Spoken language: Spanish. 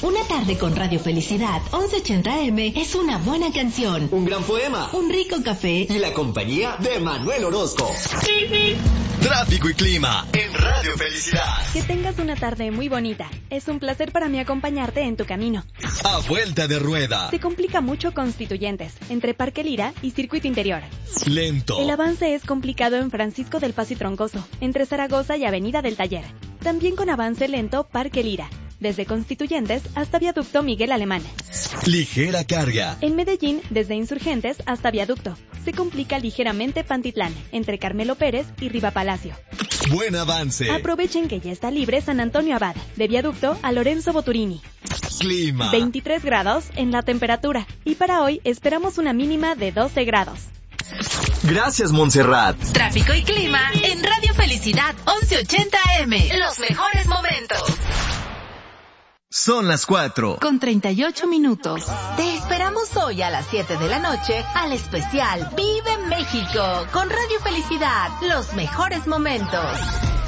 Una tarde con Radio Felicidad 1180M es una buena canción, un gran poema, un rico café y la compañía de Manuel Orozco. Tráfico y clima en Radio Felicidad. Que tengas una tarde muy bonita. Es un placer para mí acompañarte en tu camino. A vuelta de rueda. Se complica mucho Constituyentes, entre Parque Lira y Circuito Interior. Lento. El avance es complicado en Francisco del Paso y Troncoso, entre Zaragoza y Avenida del Taller. También con avance lento Parque Lira, desde Constituyentes hasta Viaducto Miguel Alemán. Ligera carga. En Medellín, desde Insurgentes hasta Viaducto. Se complica ligeramente Pantitlán, entre Carmelo Pérez y Riva Palacio. Buen avance. Aprovechen que ya está libre San Antonio Abad, de Viaducto a Lorenzo Boturini. Clima. 23 grados en la temperatura. Y para hoy esperamos una mínima de 12 grados. Gracias, Montserrat. Tráfico y clima en Radio Felicidad 1180M. Los mejores momentos. Son las 4. Con 38 minutos. Te esperamos hoy a las 7 de la noche al especial Vive México con Radio Felicidad. Los mejores momentos.